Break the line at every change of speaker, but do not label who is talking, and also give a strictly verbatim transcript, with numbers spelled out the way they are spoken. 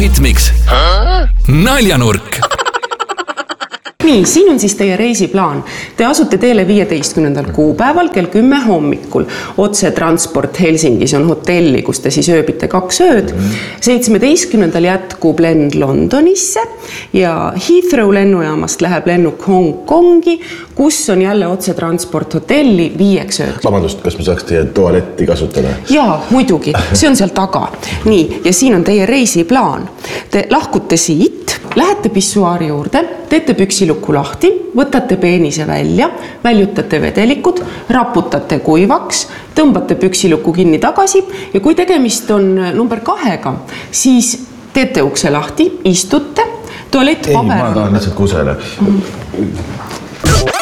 Algoritmiks naljanurk.
Nii, siin on siis teie reisiplaan. Te asute teele viieteistkümnendal kuupäeval kell kümme hommikul. Otse transport Helsingis on hotelli, kus te siis ööbite kaks ööd. seitsmeteistkümnendal jätkub lend Londonisse ja Heathrow lennujaamast läheb lennuk Hong Kongi, kus on jälle otse transport hotelli viieks ööd.
Vabandust, kas me saaks teie tualetti kasutada?
Jaa, muidugi. See on seal taga. Nii, ja siin on teie reisiplaan. Te lahkute siit, lähete pissuaari juurde, teete püksiluku lahti, võtate peenise välja, väljutate vedelikud, raputate kuivaks, tõmbate püksiluku kinni tagasi ja kui tegemist on number kahega, siis teete ukse lahti, istute, tualett
Ei,
paber.
ma tahan lihtsalt kusele.